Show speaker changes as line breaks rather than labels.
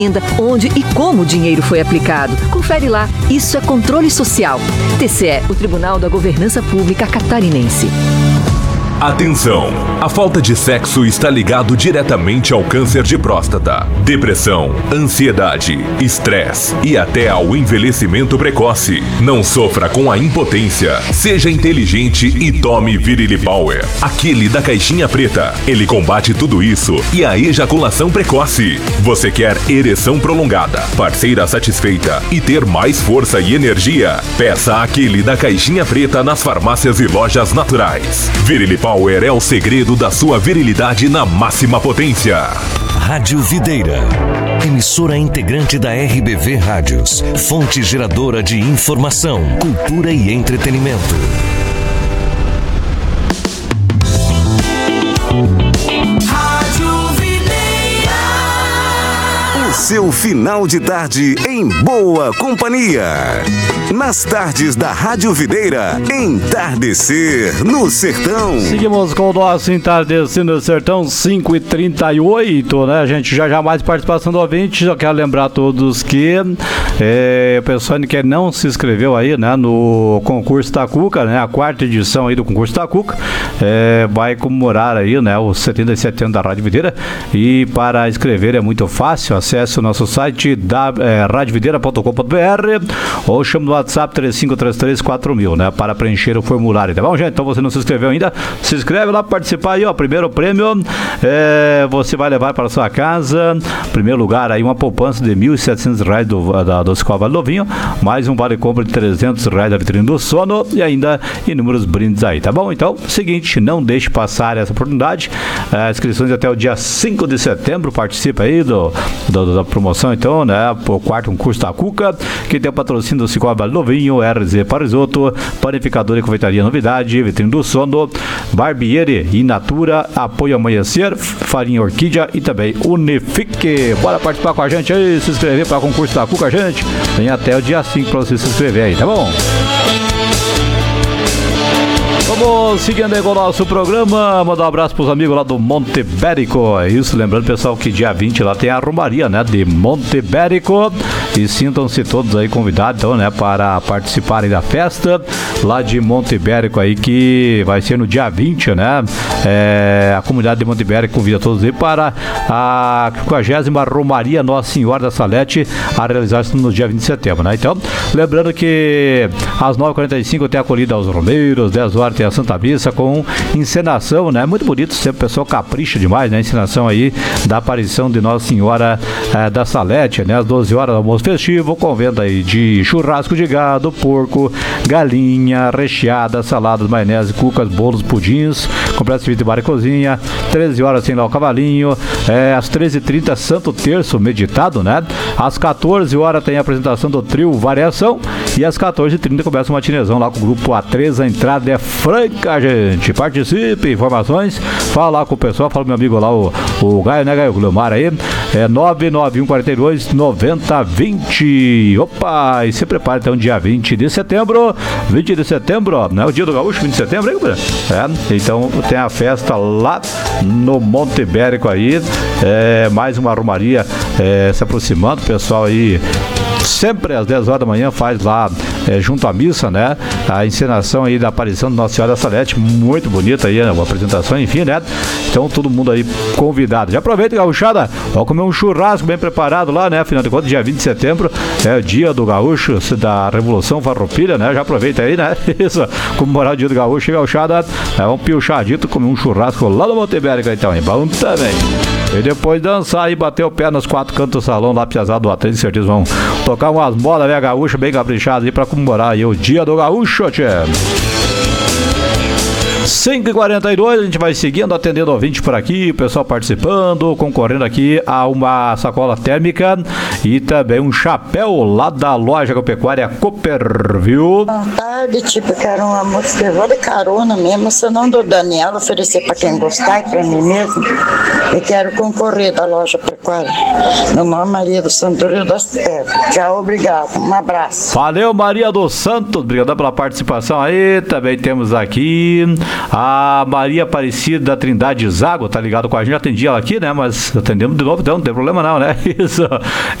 onde e como o dinheiro foi aplicado. Confere lá, isso é controle social. TCE, o Tribunal da Governança Pública Catarinense.
Atenção! A falta de sexo está ligado diretamente ao câncer de próstata, depressão, ansiedade, estresse e até ao envelhecimento precoce. Não sofra com a impotência. Seja inteligente e tome Virilipower, aquele da caixinha preta. Ele combate tudo isso e a ejaculação precoce. Você quer ereção prolongada, parceira satisfeita e ter mais força e energia? Peça aquele da caixinha preta nas farmácias e lojas naturais. Virilipower é o segredo da sua virilidade na máxima potência.
Rádio Videira, emissora integrante da RBV Rádios, fonte geradora de informação, cultura e entretenimento.
Seu final de tarde em boa companhia. Nas tardes da Rádio Videira, Entardecer no Sertão.
Seguimos com o nosso Entardecer no Sertão, 5h38, né, gente? Já mais participação do ouvinte. Eu quero lembrar a todos que o pessoal que não se inscreveu aí, né, no concurso da Cuca, né, a 4ª edição aí do concurso da Cuca, vai comemorar aí, né, os 77 anos da Rádio Videira. E para inscrever é muito fácil, acesse o nosso site radiovideira.com.br ou chame no WhatsApp 35334000, né, para preencher o formulário, tá bom, gente? Então você não se inscreveu ainda, se inscreve lá para participar aí, ó. Primeiro prêmio, você vai levar para sua casa, primeiro lugar aí, uma poupança de R$1.700 do Escova Novinho, mais um vale compra de R$300 da Vitrine do Sono e ainda inúmeros brindes aí, tá bom? Então, seguinte, não deixe passar essa oportunidade. Inscrições até o dia 5 de setembro, participa aí da promoção, então, né, o 4º concurso da Cuca, que tem o patrocínio do Cicobi Novinho, RZ Parisoto, Panificador e Confeitaria Novidade, Vitrine do Sono, Barbieri e Natura, Apoio Amanhecer, Farinha Orquídea e também Unifique. Bora participar com a gente aí, se inscrever para o concurso da Cuca, gente. Tem até o dia 5 para você se inscrever aí, tá bom? Vamos seguindo aí com o nosso programa, mandar um abraço para os amigos lá do Monte Bérico. É isso, lembrando, pessoal, que dia 20 lá tem a Romaria, né, de Monte Bérico. E sintam-se todos aí convidados, então, né, para participarem da festa lá de Monte Bérico aí, que vai ser no dia 20, né? A comunidade de Monte Bérico convida todos aí para a 50ª Romaria Nossa Senhora da Salete, a realizar-se no dia 20 de setembro, né? Então, lembrando que às 9h45 tem a acolhida aos romeiros, 10 horas tem a Santa Missa com encenação, né? Muito bonito, sempre o pessoal capricha demais, né? Encenação aí da aparição de Nossa Senhora da Salete, né? Às 12 horas, almoço festivo, com venda aí de churrasco de gado, porco, galinha, recheada, saladas, maionese, cucas, bolos, pudins, completo serviço de bar e cozinha. 13 horas tem lá o cavalinho, às 13h30 Santo Terço meditado, né? Às 14 horas tem a apresentação do trio Variação e às 14h30 começa o matinezão lá com o grupo A3, a entrada é franca, gente. Participe, informações, fala lá com o pessoal, fala com meu amigo lá, o Gaio, né, Gaio? O Gleomar aí, 99142-9020. Opa, e se prepara então, dia 20 de setembro, né, o dia do gaúcho, 20 de setembro, hein, companheiro? Então tem a festa lá no Monte Bérico aí, mais uma romaria se aproximando, o pessoal aí sempre às 10 horas da manhã faz lá junto à missa, né, a encenação aí da aparição de Nossa Senhora da Salete, muito bonita aí, né, a apresentação, enfim, né, então todo mundo aí convidado. Já aproveita, gaúchada, vamos comer um churrasco bem preparado lá, né, afinal de contas, dia 20 de setembro é o dia do gaúcho, da Revolução Farroupilha, né, já aproveita aí, né, isso, comemorar o dia do gaúcho e gaúchada, vamos pilchadito, comer um churrasco lá no Monte Bérico, então, é bom também. E depois dançar e bater o pé nos 4 cantos do salão lá, piazado do A3, certeza vão tocar umas modas, né, gaúcha, bem caprichadas aí pra comemorar aí o dia do gaúcho, tchê. 5h42, a gente vai seguindo, atendendo ouvinte por aqui, o pessoal participando, concorrendo aqui a uma sacola térmica e também um chapéu lá da loja agropecuária Cooper, viu?
Boa tarde, tipo, quero uma música, eu vou de carona mesmo, se não do Daniel, oferecer para quem gostar e para mim mesmo. Eu quero concorrer da loja pecuária, no nome Maria do Santo Rio das Pedras. Tchau, obrigado, um abraço.
Valeu, Maria do Santos, obrigado pela participação aí. Também temos aqui a Maria Aparecida da Trindade Zago, tá ligado com a gente, atendi ela aqui, né, mas atendemos de novo, então não tem problema não, né, isso.